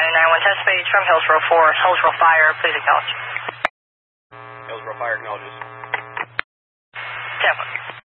91 test page from Hillsborough 4, Hillsborough Fire, please acknowledge. Hillsborough Fire acknowledges. Tampa.